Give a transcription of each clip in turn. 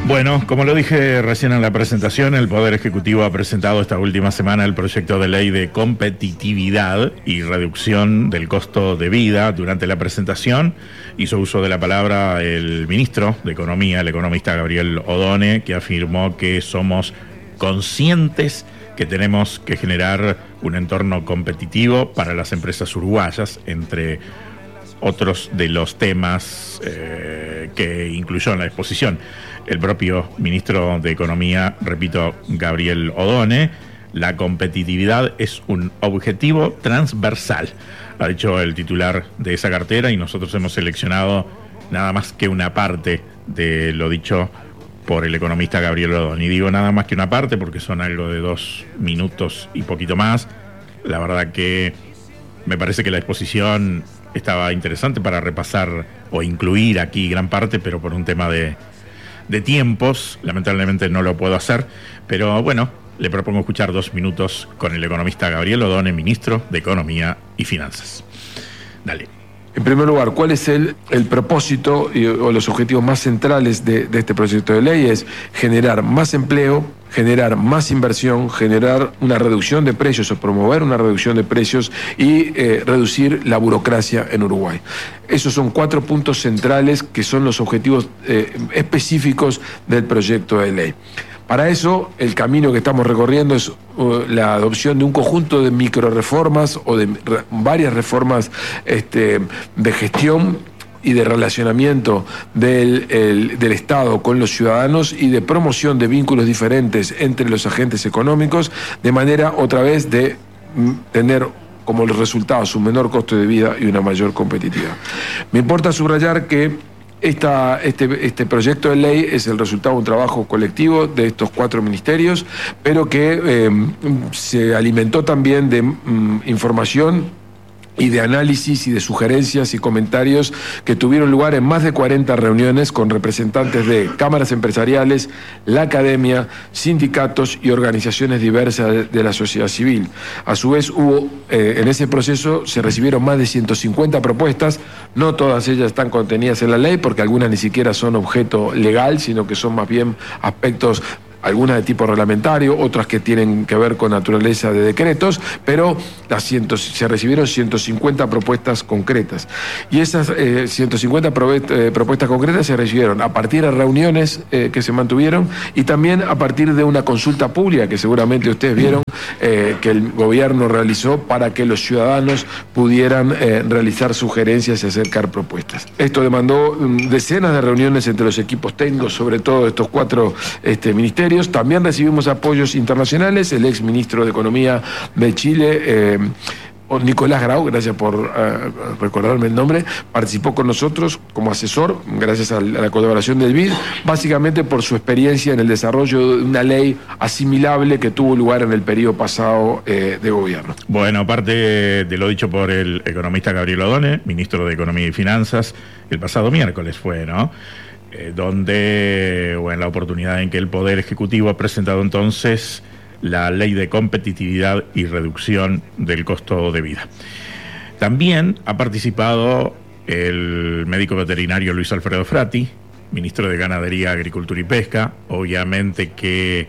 Bueno, como lo dije recién en la presentación, el Poder Ejecutivo ha presentado esta última semana el proyecto de ley de competitividad y reducción del costo de vida. Durante la presentación hizo uso de la palabra el ministro de Economía, el economista Gabriel Odone, que afirmó que somos conscientes que tenemos que generar un entorno competitivo para las empresas uruguayas, entre otros de los temas que incluyó en la exposición el propio ministro de Economía, repito, Gabriel Odone. La competitividad es un objetivo transversal, ha dicho el titular de esa cartera, y nosotros hemos seleccionado nada más que una parte de lo dicho por el economista Gabriel Odone. Y digo nada más que una parte porque son algo de 2 minutos y poquito más. La verdad que me parece que la exposición estaba interesante para repasar o incluir aquí gran parte, pero por un tema de tiempos, lamentablemente no lo puedo hacer. Pero bueno, le propongo escuchar 2 minutos con el economista Gabriel Odone, ministro de Economía y Finanzas. Dale. En primer lugar, ¿cuál es el propósito o los objetivos más centrales de este proyecto de ley? Es generar más empleo, generar más inversión, generar una reducción de precios o promover una reducción de precios y reducir la burocracia en Uruguay. Esos son 4 puntos centrales que son los objetivos específicos del proyecto de ley. Para eso, el camino que estamos recorriendo es la adopción de un conjunto de microreformas o de varias reformas de gestión y de relacionamiento del Estado con los ciudadanos y de promoción de vínculos diferentes entre los agentes económicos, de manera, otra vez, de tener como los resultados un menor costo de vida y una mayor competitividad. Me importa subrayar que este proyecto de ley es el resultado de un trabajo colectivo de estos 4 ministerios, pero que se alimentó también de información y de análisis y de sugerencias y comentarios que tuvieron lugar en más de 40 reuniones con representantes de cámaras empresariales, la academia, sindicatos y organizaciones diversas de la sociedad civil. A su vez en ese proceso se recibieron más de 150 propuestas, no todas ellas están contenidas en la ley porque algunas ni siquiera son objeto legal, sino que son más bien aspectos, algunas de tipo reglamentario, otras que tienen que ver con naturaleza de decretos, pero se recibieron 150 propuestas concretas. Y esas 150 propuestas concretas se recibieron a partir de reuniones que se mantuvieron y también a partir de una consulta pública que seguramente ustedes vieron que el gobierno realizó para que los ciudadanos pudieran realizar sugerencias y acercar propuestas. Esto demandó decenas de reuniones entre los equipos técnicos, sobre todo estos 4 ministerios. También recibimos apoyos internacionales. El ex ministro de Economía de Chile, Nicolás Grau, gracias por recordarme el nombre, participó con nosotros como asesor, gracias a la colaboración del BID, básicamente por su experiencia en el desarrollo de una ley asimilable que tuvo lugar en el periodo pasado de gobierno. Bueno, aparte de lo dicho por el economista Gabriel Odone, ministro de Economía y Finanzas, el pasado miércoles fue, ¿no? Donde, en la oportunidad en que el Poder Ejecutivo ha presentado entonces la ley de competitividad y reducción del costo de vida. También ha participado el médico veterinario Luis Alfredo Frati, ministro de Ganadería, Agricultura y Pesca. Obviamente que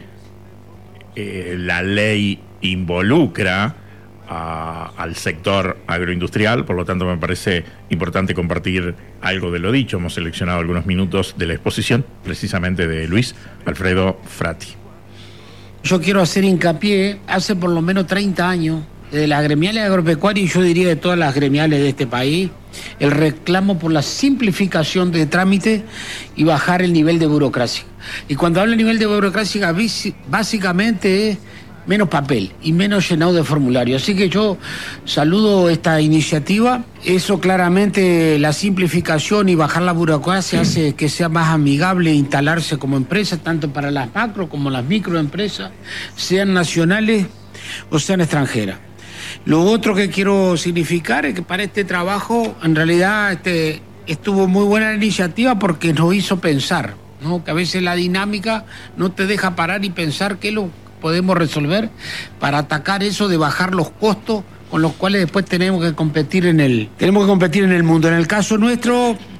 la ley involucra al sector agroindustrial, por lo tanto me parece importante compartir algo de lo dicho. Hemos seleccionado algunos minutos de la exposición precisamente de Luis Alfredo Frati. Yo quiero hacer hincapié, hace por lo menos 30 años, de las gremiales agropecuarias y yo diría de todas las gremiales de este país, el reclamo por la simplificación de trámites y bajar el nivel de burocracia. Y cuando hablo de nivel de burocracia, básicamente es menos papel y menos llenado de formulario. Así que yo saludo esta iniciativa. Eso claramente, la simplificación y bajar la burocracia hace que sea más amigable instalarse como empresa, tanto para las macro como las microempresas, sean nacionales o sean extranjeras. Lo otro que quiero significar es que para este trabajo, en realidad, estuvo muy buena la iniciativa porque nos hizo pensar, ¿no? Que a veces la dinámica no te deja parar y pensar qué lo podemos resolver para atacar eso de bajar los costos con los cuales después tenemos que competir en el mundo. En el caso nuestro,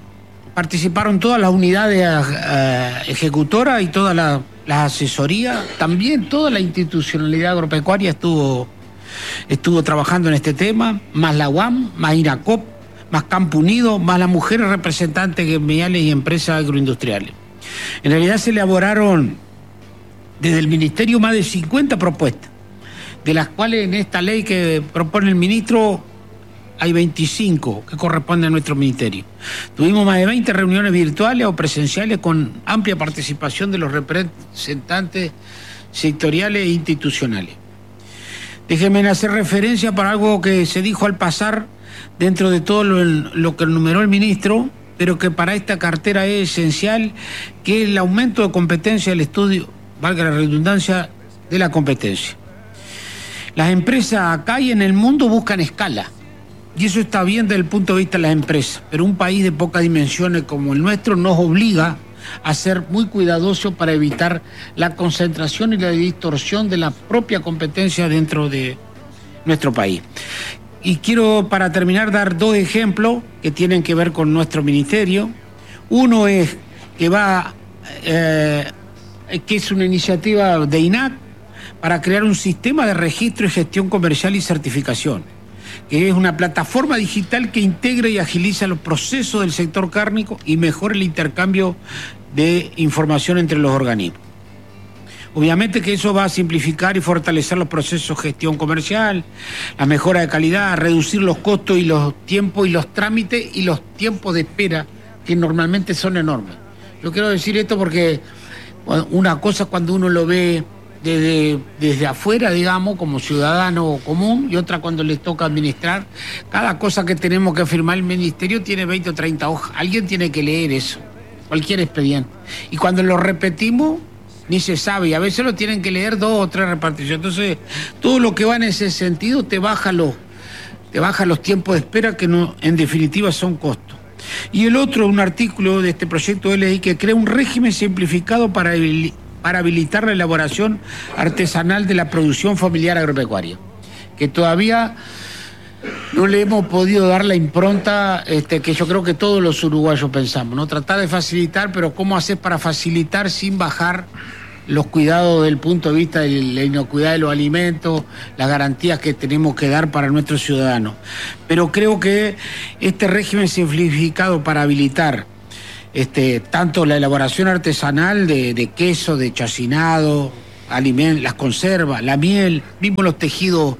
participaron todas las unidades ejecutoras y todas las asesorías, también toda la institucionalidad agropecuaria estuvo trabajando en este tema, más la UAM, más INACOP, más Campo Unido, más las mujeres representantes gremiales y empresas agroindustriales. En realidad se elaboraron desde el Ministerio más de 50 propuestas, de las cuales en esta ley que propone el ministro hay 25 que corresponden a nuestro ministerio. Tuvimos más de 20 reuniones virtuales o presenciales con amplia participación de los representantes sectoriales e institucionales. Déjenme hacer referencia para algo que se dijo al pasar dentro de todo lo que enumeró el ministro, pero que para esta cartera es esencial, que es el aumento de competencia del estudio, valga la redundancia, de la competencia. Las empresas acá y en el mundo buscan escala, y eso está bien desde el punto de vista de las empresas, pero un país de pocas dimensiones como el nuestro nos obliga a ser muy cuidadosos para evitar la concentración y la distorsión de la propia competencia dentro de nuestro país. Y quiero, para terminar, dar dos ejemplos que tienen que ver con nuestro ministerio. Uno es que es una iniciativa de INAC para crear un sistema de registro y gestión comercial y certificación, que es una plataforma digital que integra y agiliza los procesos del sector cárnico y mejora el intercambio de información entre los organismos. Obviamente que eso va a simplificar y fortalecer los procesos de gestión comercial, la mejora de calidad, reducir los costos y los tiempos y los trámites y los tiempos de espera, que normalmente son enormes. Yo quiero decir esto porque una cosa cuando uno lo ve desde afuera, digamos, como ciudadano común, y otra cuando les toca administrar. Cada cosa que tenemos que firmar el ministerio tiene 20 o 30 hojas. Alguien tiene que leer eso, cualquier expediente. Y cuando lo repetimos, ni se sabe, y a veces lo tienen que leer 2 o 3 reparticiones. Entonces, todo lo que va en ese sentido te baja los tiempos de espera, que no, en definitiva son costos. Y el otro, un artículo de este proyecto de ley que crea un régimen simplificado para habilitar la elaboración artesanal de la producción familiar agropecuaria, que todavía no le hemos podido dar la impronta que yo creo que todos los uruguayos pensamos, ¿no? Tratar de facilitar, pero ¿cómo hacer para facilitar sin bajar los cuidados desde el punto de vista de la inocuidad de los alimentos, las garantías que tenemos que dar para nuestros ciudadanos? Pero creo que este régimen simplificado para habilitar tanto la elaboración artesanal de queso, de chacinado, las conservas, la miel, mismo los tejidos,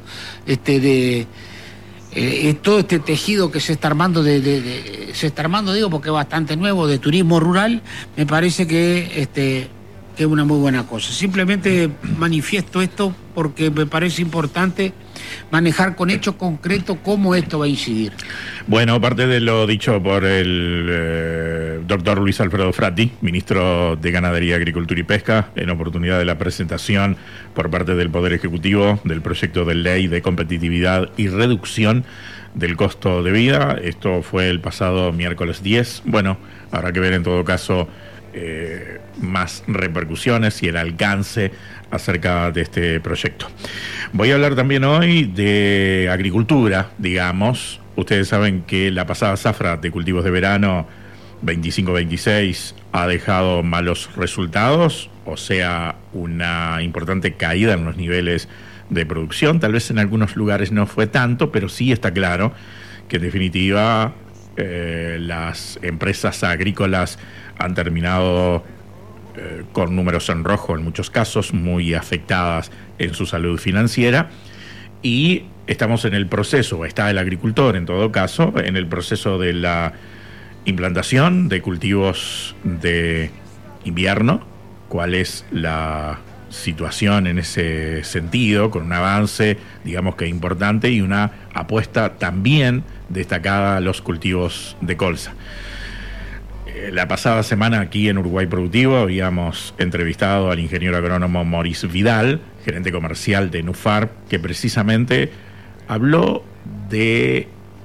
todo este tejido que se está armando, digo porque es bastante nuevo, de turismo rural, me parece que es una muy buena cosa. Simplemente manifiesto esto porque me parece importante manejar con hechos concretos cómo esto va a incidir. Bueno, aparte de lo dicho por el doctor Luis Alfredo Frati, ministro de Ganadería, Agricultura y Pesca, en oportunidad de la presentación por parte del Poder Ejecutivo del proyecto de ley de competitividad y reducción del costo de vida. Esto fue el pasado miércoles 10. Bueno, habrá que ver en todo caso más repercusiones y el alcance acerca de este proyecto. Voy a hablar también hoy de agricultura, digamos. Ustedes saben que la pasada zafra de cultivos de verano 25-26 ha dejado malos resultados, o sea, una importante caída en los niveles de producción. Tal vez en algunos lugares no fue tanto, pero sí está claro que en definitiva las empresas agrícolas han terminado con números en rojo en muchos casos, muy afectadas en su salud financiera, y estamos en el proceso, está el agricultor en todo caso, en el proceso de la implantación de cultivos de invierno. ¿Cuál es la situación en ese sentido? Con un avance, digamos que importante, y una apuesta también destacada a los cultivos de colza. La pasada semana aquí en Uruguay Productivo habíamos entrevistado al ingeniero agrónomo Maurice Vidal, gerente comercial de Nufar, que precisamente habló de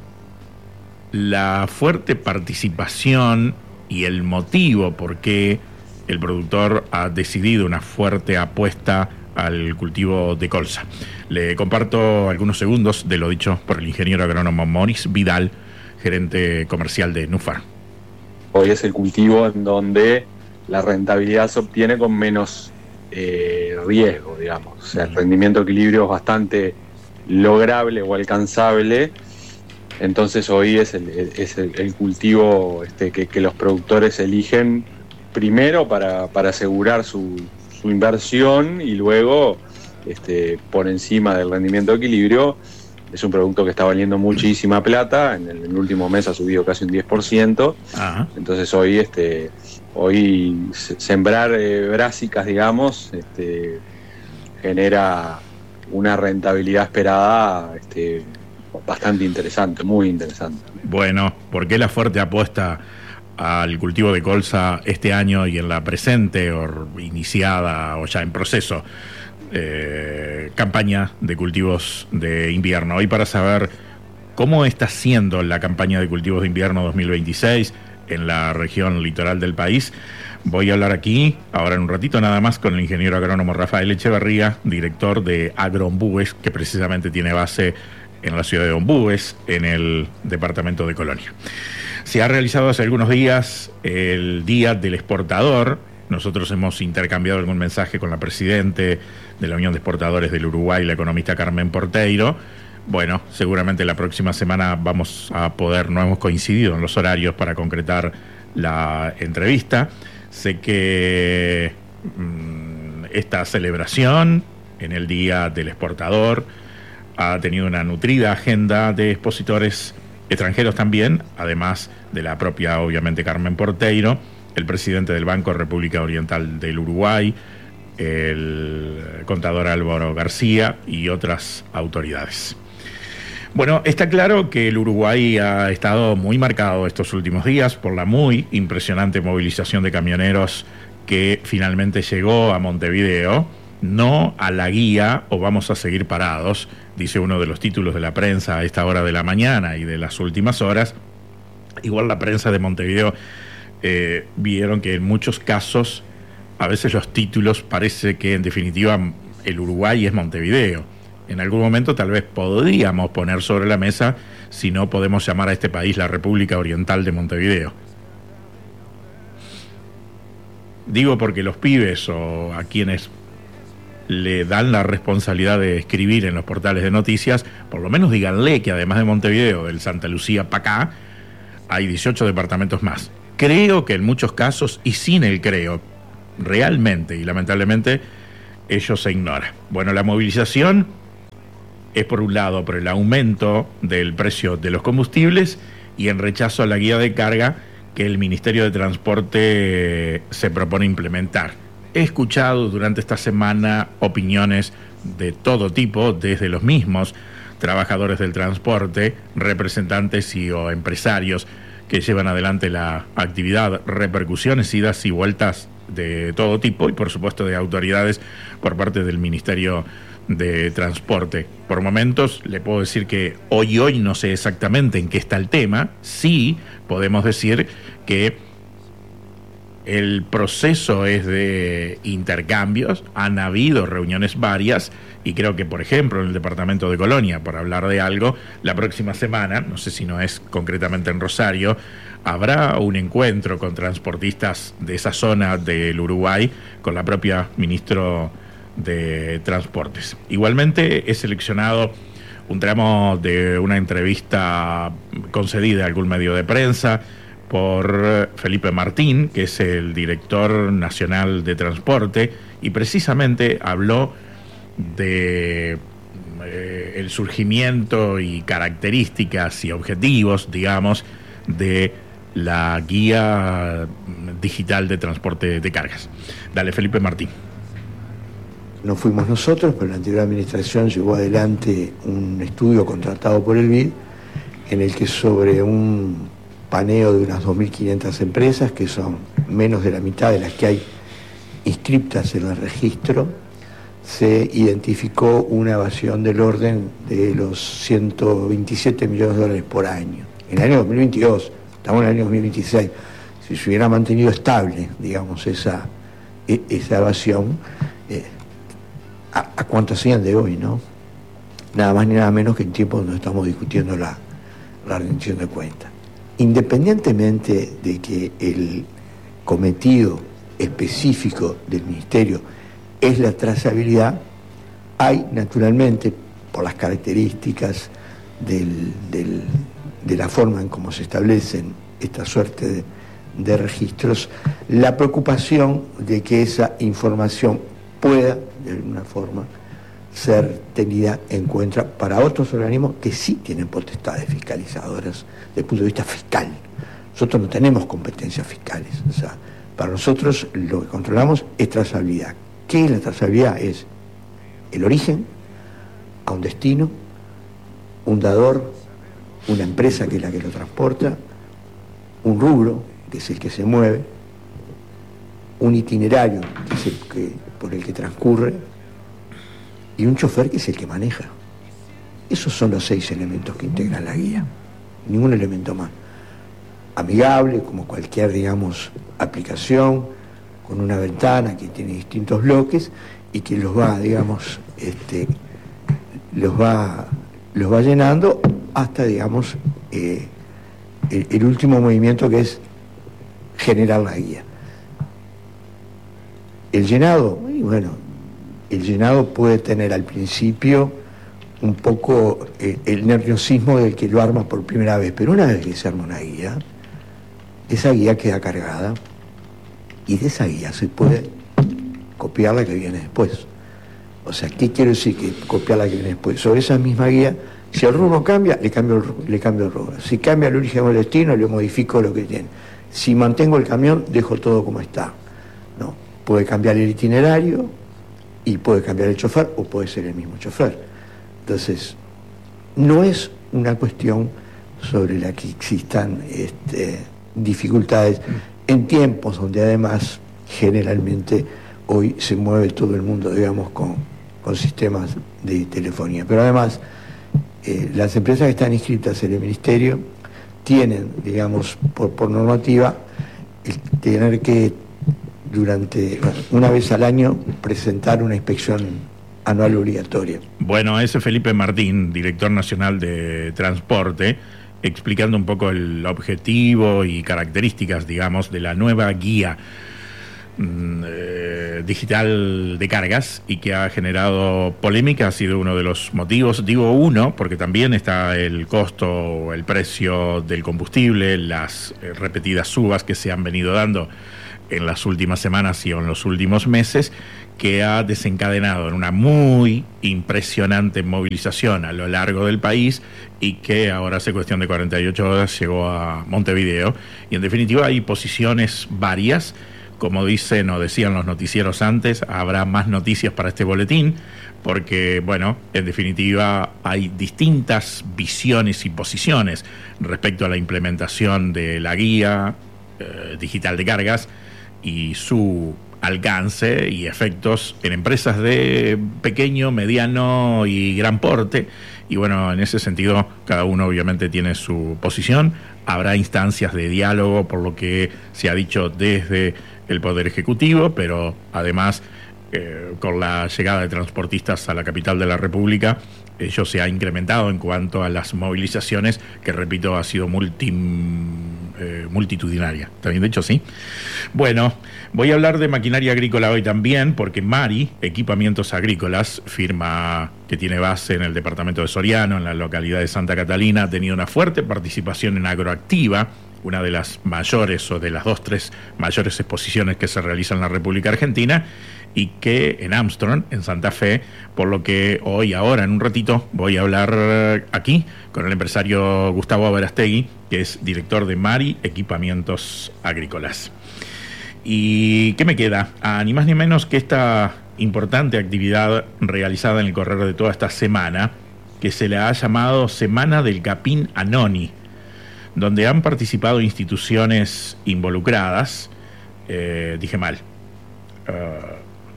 la fuerte participación y el motivo por qué el productor ha decidido una fuerte apuesta al cultivo de colza. Le comparto algunos segundos de lo dicho por el ingeniero agrónomo Maurice Vidal, gerente comercial de Nufar. hoy es el cultivo en donde la rentabilidad se obtiene con menos riesgo, digamos. O sea, el rendimiento equilibrio es bastante lograble o alcanzable. Entonces hoy es el cultivo que los productores eligen primero para asegurar su inversión, y luego por encima del rendimiento de equilibrio. Es un producto que está valiendo muchísima plata. En el último mes ha subido casi un 10%. Ajá. Entonces hoy sembrar brásicas, digamos, genera una rentabilidad esperada bastante interesante, muy interesante. Bueno, ¿por qué la fuerte apuesta al cultivo de colza este año y en la presente o iniciada o ya en proceso campaña de cultivos de invierno? Hoy, para saber cómo está siendo la campaña de cultivos de invierno 2026 en la región litoral del país, voy a hablar aquí, ahora en un ratito nada más, con el ingeniero agrónomo Rafael Echeverría, director de Agroombúes, que precisamente tiene base en la ciudad de Ombúes, en el departamento de Colonia. Se ha realizado hace algunos días el Día del Exportador. Nosotros hemos intercambiado algún mensaje con la presidente de la Unión de Exportadores del Uruguay, la economista Carmen Porteiro. Bueno, seguramente la próxima semana vamos a poder, no hemos coincidido en los horarios para concretar la entrevista. Sé que esta celebración en el Día del Exportador ha tenido una nutrida agenda de expositores extranjeros también, además de la propia, obviamente, Carmen Porteiro, el presidente del Banco República Oriental del Uruguay, el contador Álvaro García y otras autoridades. Bueno, está claro que el Uruguay ha estado muy marcado estos últimos días por la muy impresionante movilización de camioneros que finalmente llegó a Montevideo, no a la guía o vamos a seguir parados, dice uno de los títulos de la prensa a esta hora de la mañana y de las últimas horas. Igual la prensa de Montevideo vieron que en muchos casos, a veces los títulos parece que en definitiva el Uruguay es Montevideo. En algún momento tal vez podríamos poner sobre la mesa si no podemos llamar a este país la República Oriental de Montevideo. Digo porque los pibes o a quienes le dan la responsabilidad de escribir en los portales de noticias, por lo menos díganle que además de Montevideo, del Santa Lucía para acá, hay 18 departamentos más. Creo que en muchos casos, y sin el creo, realmente y lamentablemente, ello se ignora. Bueno, la movilización es por un lado por el aumento del precio de los combustibles y en rechazo a la guía de carga que el Ministerio de Transporte se propone implementar. He escuchado durante esta semana opiniones de todo tipo, desde los mismos trabajadores del transporte, representantes o empresarios que llevan adelante la actividad, repercusiones, idas y vueltas de todo tipo y por supuesto de autoridades por parte del Ministerio de Transporte. Por momentos le puedo decir que hoy no sé exactamente en qué está el tema. Sí podemos decir que el proceso es de intercambios, han habido reuniones varias y creo que, por ejemplo, en el departamento de Colonia, por hablar de algo, la próxima semana, no sé si no es concretamente en Rosario, habrá un encuentro con transportistas de esa zona del Uruguay con la propia ministro de Transportes. Igualmente he seleccionado un tramo de una entrevista concedida a algún medio de prensa por Felipe Martín, que es el director nacional de transporte, y precisamente habló de el surgimiento y características y objetivos, digamos, de la guía digital de transporte de cargas. Dale, Felipe Martín. No fuimos nosotros, pero la anterior administración llevó adelante un estudio contratado por el BID en el que sobre un paneo de unas 2.500 empresas, que son menos de la mitad de las que hay inscriptas en el registro, se identificó una evasión del orden de los 127 millones de dólares por año. En el año 2022, estamos en el año 2026, si se hubiera mantenido estable, digamos, esa evasión, ¿a cuánto hacían de hoy, no? Nada más ni nada menos que en tiempos donde estamos discutiendo la rendición de cuentas. independientemente de que el cometido específico del Ministerio es la trazabilidad, hay naturalmente, por las características de la forma en cómo se establecen esta suerte de registros, la preocupación de que esa información pueda, de alguna forma, ser tenida en cuenta para otros organismos que sí tienen potestades fiscalizadoras desde el punto de vista fiscal. Nosotros no tenemos competencias fiscales, o sea, para nosotros lo que controlamos es trazabilidad. ¿Qué es la trazabilidad? Es el origen a un destino, un dador, una empresa que es la que lo transporta, un rubro, que es el que se mueve, un itinerario, que es por el que transcurre, y un chofer, que es el que maneja. Esos son los 6 elementos que integran la guía, ningún elemento más. Amigable, como cualquier, digamos, aplicación, con una ventana que tiene distintos bloques y que los va, digamos, los va llenando hasta, digamos, el último movimiento, que es generar la guía. El llenado, y bueno, el llenado puede tener al principio un poco el nerviosismo del que lo arma por primera vez, pero una vez que se arma una guía, esa guía queda cargada y de esa guía se puede copiar la que viene después. O sea, ¿qué quiero decir que copiar la que viene después? Sobre esa misma guía, si el rubro cambia, le cambio el rubro. Si cambia el origen o el destino, le modifico lo que tiene. Si mantengo el camión, dejo todo como está. No, puede cambiar el itinerario y puede cambiar el chofer, o puede ser el mismo chofer. Entonces, no es una cuestión sobre la que existan dificultades en tiempos donde además generalmente hoy se mueve todo el mundo, digamos, con sistemas de telefonía. Pero además, las empresas que están inscritas en el Ministerio tienen, digamos, por normativa, tener que una vez al año presentar una inspección anual obligatoria. Bueno, ese Felipe Martín, director nacional de Transporte, explicando un poco el objetivo y características, digamos, de la nueva guía digital de cargas, y que ha generado polémica. Ha sido uno de los motivos, digo uno, porque también está el costo, el precio del combustible, las repetidas subas que se han venido dando en las últimas semanas y en los últimos meses, que ha desencadenado en una muy impresionante movilización a lo largo del país, y que ahora, hace cuestión de 48 horas, llegó a Montevideo. Y en definitiva hay posiciones varias. Como dicen o decían los noticieros antes, habrá más noticias para este boletín, porque, bueno, en definitiva hay distintas visiones y posiciones respecto a la implementación de la guía digital de cargas y su alcance y efectos en empresas de pequeño, mediano y gran porte. Y bueno, en ese sentido, cada uno obviamente tiene su posición. Habrá instancias de diálogo, por lo que se ha dicho desde el Poder Ejecutivo, pero además, con la llegada de transportistas a la capital de la República, ello se ha incrementado en cuanto a las movilizaciones, que, repito, ha sido multitudinaria. ¿Está bien dicho? Sí. Bueno, voy a hablar de maquinaria agrícola hoy también, porque Mari Equipamientos Agrícolas, firma que tiene base en el departamento de Soriano, en la localidad de Santa Catalina, ha tenido una fuerte participación en Agroactiva, una de las mayores, o de las 2-3 mayores exposiciones que se realizan en la República Argentina, y que en Armstrong, en Santa Fe, por lo que ahora, en un ratito, voy a hablar aquí con el empresario Gustavo Aberastegui, que es director de Mari Equipamientos Agrícolas. ¿Y qué me queda? Ni más ni menos que esta importante actividad realizada en el correr de toda esta semana, que se le ha llamado Semana del Capín Anoni, donde han participado instituciones involucradas, dije mal,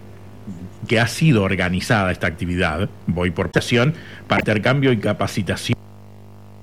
que ha sido organizada esta actividad, voy por pasión, para intercambio y capacitación